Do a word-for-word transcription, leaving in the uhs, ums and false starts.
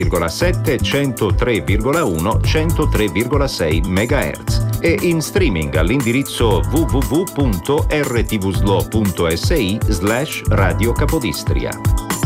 sette, centotré virgola uno, centotré virgola sei megahertz e in streaming all'indirizzo w w w punto r t v s l o punto s i slash Radio Capodistria.